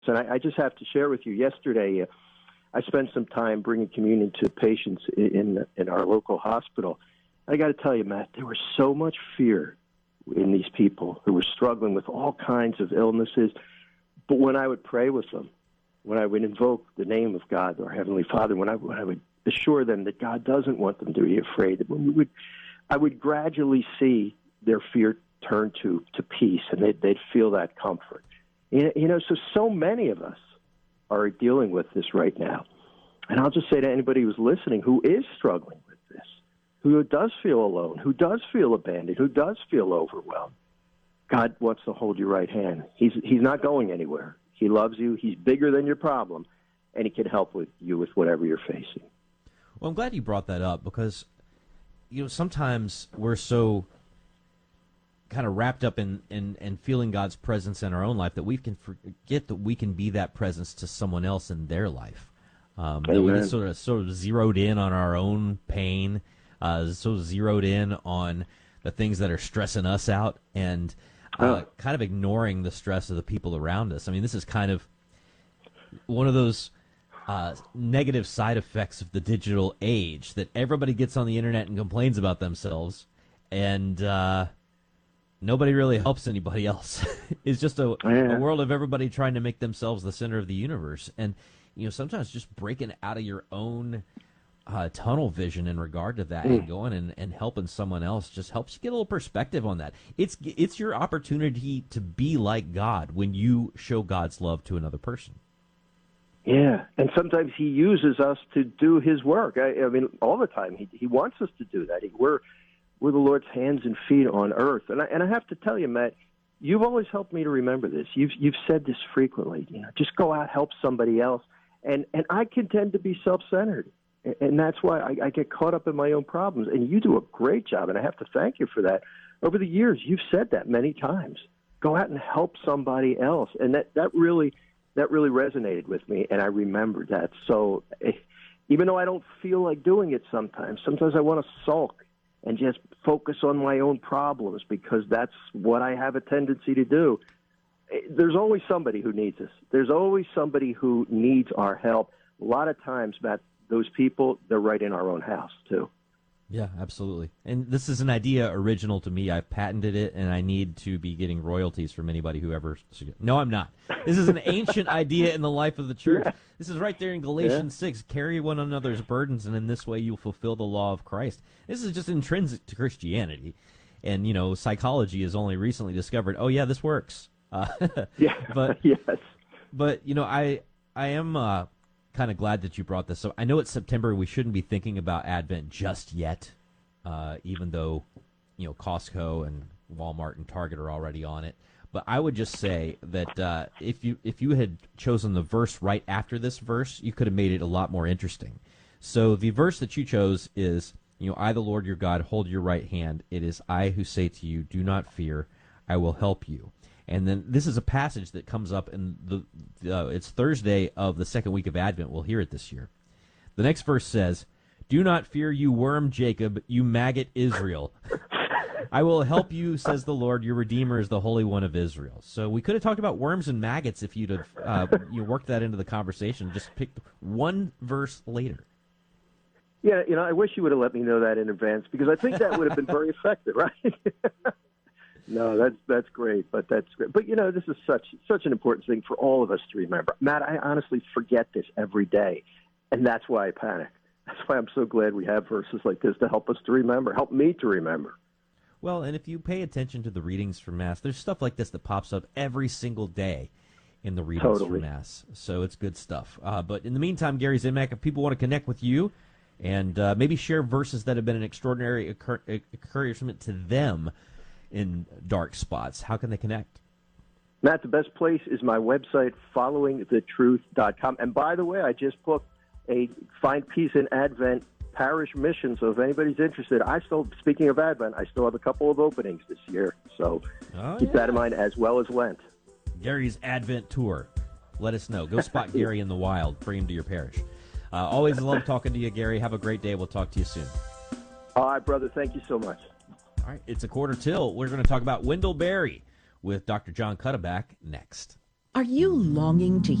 And I just have to share with you, yesterday I spent some time bringing communion to patients in our local hospital. I got to tell you, Matt, there was so much fear in these people who were struggling with all kinds of illnesses. But when I would pray with them, when I would invoke the name of God, our Heavenly Father, when I would assure them that God doesn't want them to be afraid, that I would gradually see their fear turn to peace, and they'd feel that comfort. So many of us are dealing with this right now. And I'll just say to anybody who's listening who is struggling with this, who does feel alone, who does feel abandoned, who does feel overwhelmed, God wants to hold your right hand. He's not going anywhere. He loves you. He's bigger than your problem, and he can help you with whatever you're facing. Well, I'm glad you brought that up because, sometimes we're so kind of wrapped up in feeling God's presence in our own life that we can forget that we can be that presence to someone else in their life. That we get sort of zeroed in on our own pain, so zeroed in on the things that are stressing us out, and kind of ignoring the stress of the people around us. I mean, this is kind of one of those negative side effects of the digital age, that everybody gets on the internet and complains about themselves, and nobody really helps anybody else. It's just a world of everybody trying to make themselves the center of the universe. And, sometimes just breaking out of your own tunnel vision in regard to that and going and helping someone else just helps you get a little perspective on that. It's your opportunity to be like God when you show God's love to another person. Yeah, and sometimes he uses us to do his work. I mean, all the time he wants us to do that. We're the Lord's hands and feet on earth. And I have to tell you, Matt, you've always helped me to remember this. You've said this frequently. Just go out, help somebody else. And I can tend to be self-centered, and that's why I get caught up in my own problems. And you do a great job, and I have to thank you for that. Over the years, you've said that many times. Go out and help somebody else, and that really resonated with me, and I remembered that. So even though I don't feel like doing it sometimes I want to sulk and just focus on my own problems because that's what I have a tendency to do. There's always somebody who needs us. There's always somebody who needs our help. A lot of times, Matt, those people, they're right in our own house, too. Yeah, absolutely. And this is an idea original to me. I've patented it, and I need to be getting royalties from anybody who ever... No, I'm not. This is an ancient idea in the life of the church. Yeah. This is right there in Galatians 6. Carry one another's burdens, and in this way you'll fulfill the law of Christ. This is just intrinsic to Christianity. And, psychology has only recently discovered, oh, yeah, this works. But, yes. But, I am... kind of glad that you brought this. So I know it's September. We shouldn't be thinking about Advent just yet, even though, Costco and Walmart and Target are already on it. But I would just say that if you had chosen the verse right after this verse, you could have made it a lot more interesting. So the verse that you chose is, I, the Lord your God, hold your right hand. It is I who say to you, do not fear. I will help you. And then this is a passage that comes up in it's Thursday of the second week of Advent. We'll hear it this year. The next verse says, do not fear, you worm Jacob, you maggot Israel. I will help you, says the Lord. Your Redeemer is the Holy One of Israel. So we could have talked about worms and maggots if you'd have worked that into the conversation. Just picked one verse later. Yeah, I wish you would have let me know that in advance because I think that would have been very effective, right? No, that's great, but that's great. But, this is such an important thing for all of us to remember. Matt, I honestly forget this every day, and that's why I panic. That's why I'm so glad we have verses like this to help us to remember, help me to remember. Well, and if you pay attention to the readings for Mass, there's stuff like this that pops up every single day in the readings for Mass. So it's good stuff. But in the meantime, Gary Zimak, if people want to connect with you and maybe share verses that have been an extraordinary encouragement to them in dark spots, how can they connect? Matt, the best place is my website, followingthetruth.com. And by the way, I just booked a Find Peace in Advent parish mission, so if anybody's interested, speaking of Advent, I still have a couple of openings this year, so keep that in mind, as well as Lent. Gary's Advent Tour. Let us know. Go spot Gary in the wild. Bring him to your parish. Always love talking to you, Gary. Have a great day. We'll talk to you soon. All right, brother. Thank you so much. All right, it's a quarter till. We're going to talk about Wendell Berry with Dr. John Cuddeback next. Are you longing to